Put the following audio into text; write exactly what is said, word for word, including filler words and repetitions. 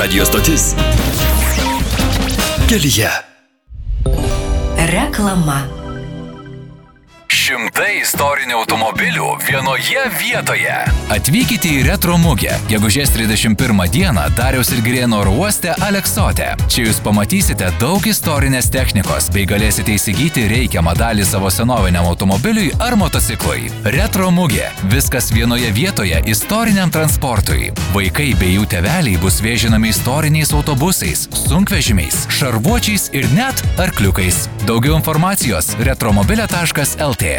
radijo stotis. Kelyje. Reklama. Šimtai istorinių automobilių vienoje vietoje. Atvykite į Retro mugę, gegužės trisdešimt pirmą dieną Dariaus ir Girėno oro uoste Aleksote. Čia jūs pamatysite daug istorinės technikos, bei galėsite įsigyti reikiamą dalį savo senoviniam automobiliui ar motociklui. Retro mugė. Viskas vienoje vietoje istoriniam transportui. Vaikai bei jų tėveliai bus vežinami istoriniais autobusais, sunkvežimiais, šarvuočiais ir net arkliukais. Daugiau informacijos retromobilė taškas lt.